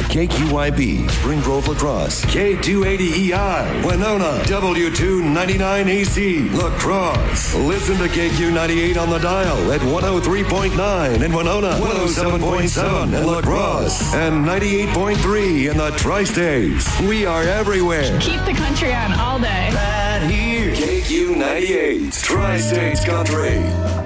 KQYB, Spring Grove La Crosse, K280EI, Winona, W299AC, La Crosse. Listen to KQ98 on the dial at 103.9 in Winona, 107.7 in La Crosse, and 98.3 in the Tri-States. We are everywhere. Keep the country on all day. Right here. KQ98, Tri-States Country.